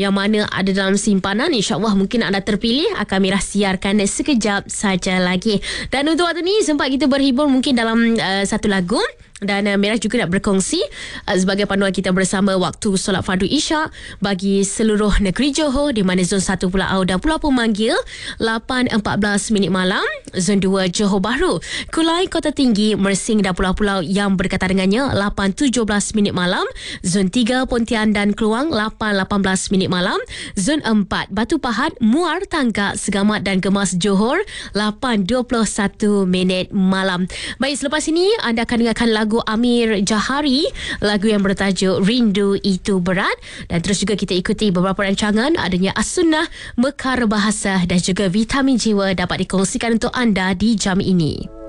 yang mana ada dalam simpanan. InsyaAllah mungkin anda terpilih, akan Mira siarkan sekejap saja lagi. Dan untuk waktu ni sempat kita berhibur mungkin dalam satu lagu. Dan Mira juga nak berkongsi sebagai panduan kita bersama waktu solat fardu Isyak bagi seluruh negeri Johor, di mana zon 1 Pulau Au dan Pulau Pemanggil 8.14 minit malam, zon 2 Johor Bahru, Kulai Kota Tinggi, Mersing dan pulau-pulau yang berdekatan dengannya 8.17 minit malam, zon 3 Pontian dan Keluang 8.18 minit malam, zon 4 Batu Pahat, Muar, Tangkak, Segamat dan Gemas Johor 8.21 minit malam. Baik, selepas ini anda akan dengarkan lagu Amir Jahari, lagu yang bertajuk Rindu Itu Berat. Dan terus juga kita ikuti beberapa rancangan, adanya As-Sunnah, Mekar Bahasa dan juga Vitamin Jiwa dapat dikongsikan untuk anda di jam ini.